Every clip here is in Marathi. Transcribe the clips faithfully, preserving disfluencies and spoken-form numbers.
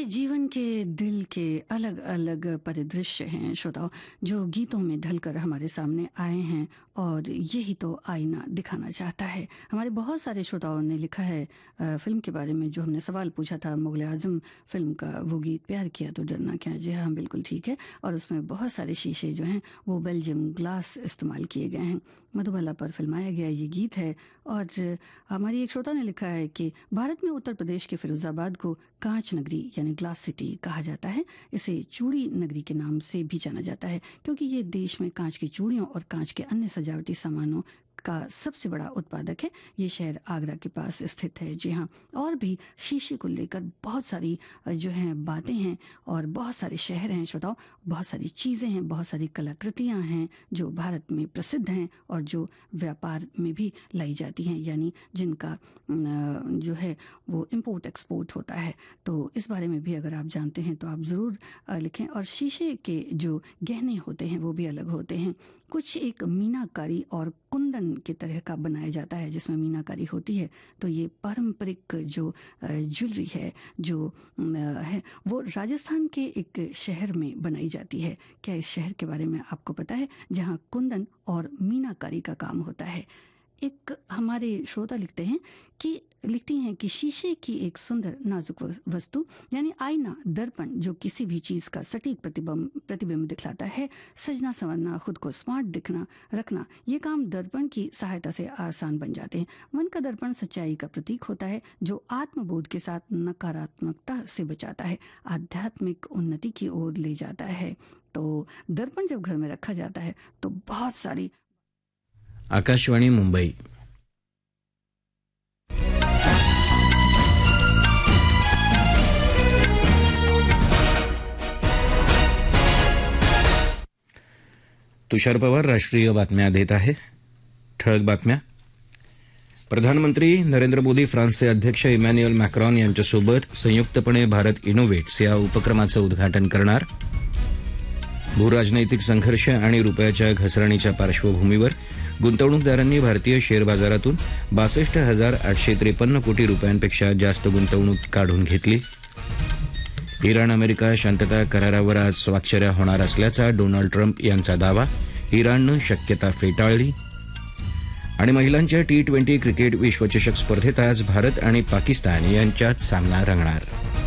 जीवन के दिल के अलग अलग परिदृश्य हैं श्रोताओं, जो गीतों में ढलकर हमारे सामने आए हैं और यही तो आईना दिखाना चाहता है। हमारे बहुत सारे श्रोताओं ने लिखा है अ, फिल्म के बारे में। जो हमने सवाल पूछा था मुगल आजम फिल्म का, वो गीत प्यार किया तो डरना क्या, जी हाँ बिल्कुल ठीक है। और उसमें बहुत सारे शीशे जो हैं वो बेल्जियम ग्लास इस्तेमाल किए गए हैं। मधुबाला पर फिल्माया गया ये गीत है। और हमारी एक श्रोता ने लिखा है कि भारत में उत्तर प्रदेश के फिरोजाबाद को कांच नगरी यानी ग्लास सिटी कहा जाता है। इसे चूड़ी नगरी के नाम से भी जाना जाता है क्योंकि ये देश में कांच की चूड़ियों और कांच के अन्य सजावटी सामानों का सबसे बड़ा उत्पादक है। ये शहर आगरा के पास स्थित है। जी हाँ, और भी शीशे को लेकर बहुत सारी अ, जो हैं बातें हैं और बहुत सारे शहर हैं श्रोताओं, बहुत सारी चीज़ें हैं, बहुत सारी कलाकृतियाँ हैं जो भारत में प्रसिद्ध हैं और जो व्यापार में भी लाई जाती हैं, यानी जिनका अ, जो है वो इम्पोर्ट एक्सपोर्ट होता है। तो इस बारे में भी अगर आप जानते हैं तो आप ज़रूर अ, लिखें। और शीशे के जो गहने होते हैं वो भी अलग होते हैं। कुछ एक मीनाकारी और कुंदन की तरह का बनाया जाता है जिसमें मीनाकारी होती है। तो ये पारंपरिक जो अ, ज्वेलरी है जो अ, है वो राजस्थान के एक शहर में बनाई जाती है। क्या इस शहर के बारे में आपको पता है जहाँ कुंदन और मीनाकारी का काम होता है? एक हमारे श्रोता लिखते हैं कि लिखती हैं कि शीशे की एक सुंदर नाजुक वस- वस्तु यानी आईना, दर्पण, जो किसी भी चीज का सटीक प्रतिबिंब प्रतिबिंब दिखलाता है। सजना संवरना, खुद को स्मार्ट दिखना रखना, ये काम दर्पण की सहायता से आसान बन जाते हैं। मन का दर्पण सच्चाई का प्रतीक होता है जो आत्मबोध के साथ नकारात्मकता से बचाता है, आध्यात्मिक उन्नति की ओर ले जाता है। तो दर्पण जब घर में रखा जाता है तो बहुत सारी आकाशवाणी मुंबई. तुषार पवार राष्ट्रीय बातम्या देत आहे. ठळक बातम्या. प्रधानमंत्री नरेंद्र मोदी फ्रान्सचे अध्यक्ष इमॅन्युएल मॅक्रॉन यांच्यासोबत संयुक्तपणे भारत इनोव्हेट्स या उपक्रमाचं उद्घाटन करणार. भूराजनैतिक संघर्ष आणि रुपयाच्या घसरणीच्या पार्श्वभूमीवर गुंतवणूकदारांनी भारतीय शेअर बाजारातून बासष्ट हजार आठशे त्रेपन्न कोटी रुपयांपेक्षा जास्त गुंतवणूक काढून घेतली. इराण अमेरिका शांतता करारावर आज स्वाक्षऱ्या होणार असल्याचा डोनाल्ड ट्रम्प यांचा दावा, इराणनं शक्यता फेटाळली. आणि महिलांच्या टी ट्वेंटी क्रिकेट विश्वचषक स्पर्धेत आज भारत आणि पाकिस्तान यांच्यात सामना रंगणार.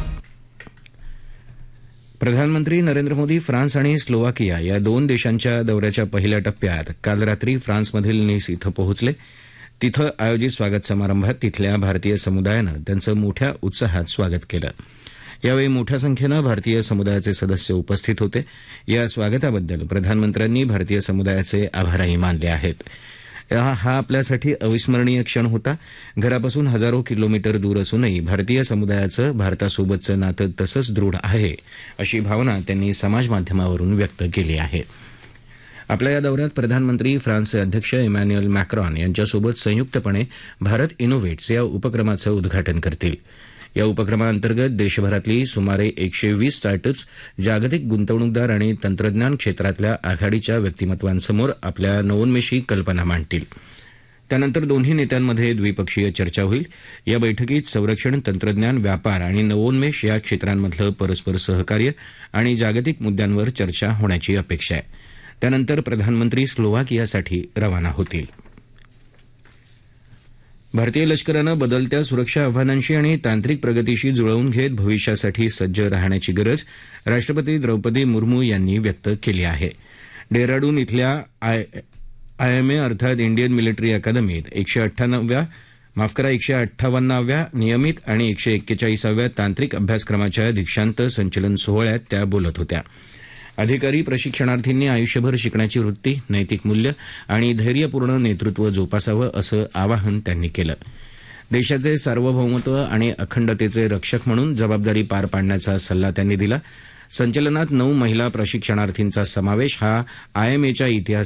प्रधानमंत्री नरेंद्र मोदी फ्रान्स आणि स्लोवाकिया या दोन देशांच्या दौऱ्याच्या पहिल्या टप्प्यात काल रात्री फ्रान्समधील निस इथं पोहोचले. तिथं आयोजित स्वागत समारंभात तिथल्या भारतीय समुदायानं त्यांचं मोठ्या उत्साहात स्वागत केलं. यावेळी मोठ्या संख्येनं भारतीय समुदायाचे सदस्य उपस्थित होते. या स्वागताबद्दल प्रधानमंत्र्यांनी भारतीय समुदायाचे आभारही मानले आहेत. हा आपल्यासाठी अविस्मरणीय क्षण होता. घरापासून हजारो किलोमीटर दूर असूनही भारतीय समुदायाचं भारतासोबतचं नातं तसंच दृढ आहे, अशी भावना त्यांनी समाजमाध्यमावरून व्यक्त केली आहे. आपल्या या दौऱ्यात प्रधानमंत्री फ्रान्सचे अध्यक्ष इमॅन्युएल मॅक्रॉन यांच्यासोबत संयुक्तपणे भारत इनोव्हेट्स या उपक्रमाचं उद्घाटन करतील. या उपक्रमाअंतर्गत देशभरातली सुमारे एकशे वीस स्टार्टअप्स जागतिक गुंतवणूकदार आणि तंत्रज्ञान क्षेत्रातल्या आघाडीच्या व्यक्तिमत्वांसमोर आपल्या नवोन्मेषी कल्पना मांडतील. त्यानंतर दोन्ही नेत्यांमध्ये द्विपक्षीय चर्चा होईल. या बैठकीत संरक्षण, तंत्रज्ञान, व्यापार आणि नवोन्मेष या क्षेत्रांमधलं परस्पर सहकार्य आणि जागतिक मुद्द्यांवर चर्चा होण्याची अपेक्षा आहे. त्यानंतर प्रधानमंत्री स्लोवाकियासाठी रवाना होतील. भारतीय लष्करानं बदलत्या सुरक्षा आव्हानांशी आणि तांत्रिक प्रगतीशी जुळवून घेत भविष्यासाठी सज्ज राहण्याची गरज राष्ट्रपती द्रौपदी मुर्मू यांनी व्यक्त केली आहे. डेहराडून इथल्या आय आयएमए अर्थात इंडियन मिलिटरी अकादमीत एकशे अठ्ठ्याण्णव्या माफ करा एकशे अठ्ठावन्नाव्या नियमित आणि एकशे एक्केचाळीसाव्या तांत्रिक अभ्यासक्रमाच्या दीक्षांत संचलन सोहळ्यात त्या बोलत होत्या. अधिकारी प्रशिक्षणार्थींनी आयुष्यभर शिकण्याची वृत्ती, नैतिक मूल्य आणि धैर्यपूर्ण नेतृत्व जोपासावं असं आवाहन त्यांनी केलं. देशाचे सार्वभौमत्व आणि अखंडतेचे रक्षक म्हणून जबाबदारी पार पाडण्याचा सल्ला त्यांनी दिला. संचलनात नऊ महिला प्रशिक्षणार्थींचा समावेश हा आयएमएच्या इतिहासात